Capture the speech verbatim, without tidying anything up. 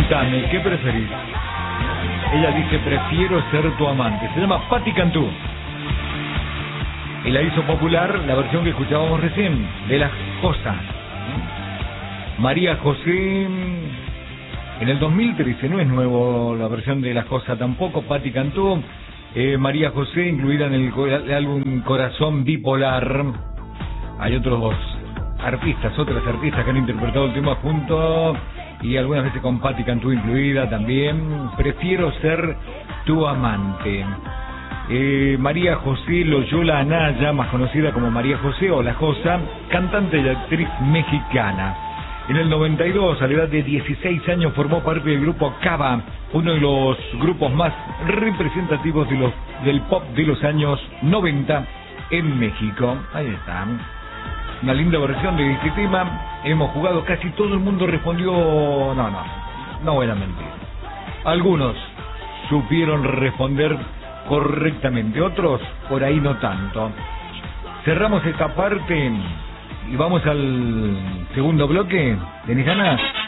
Contame, ¿qué preferís? Ella dice, prefiero ser tu amante. Se llama Patti Cantú. Y la hizo popular la versión que escuchábamos recién, de Las Cosas. María José, en el dos mil trece, no es nuevo la versión de Las Cosas tampoco, Patti Cantú. Eh, María José, incluida en el, el álbum Corazón Bipolar. Hay otros artistas, otras artistas que han interpretado el tema juntos, y algunas veces con Patti Cantú incluida también. Prefiero ser tu amante. Eh, María José Loyola Anaya, más conocida como María José o La Josa, cantante y actriz mexicana. En el noventa y dos, a la edad de dieciséis años, formó parte del grupo Cava, uno de los grupos más representativos de los, del pop de los años noventa en México. Ahí está. Una linda versión de este tema. Hemos jugado, casi todo el mundo respondió... No, no, no voy a mentir. Algunos supieron responder correctamente, otros por ahí no tanto. Cerramos esta parte y vamos al segundo bloque. ¿Tenés ganas?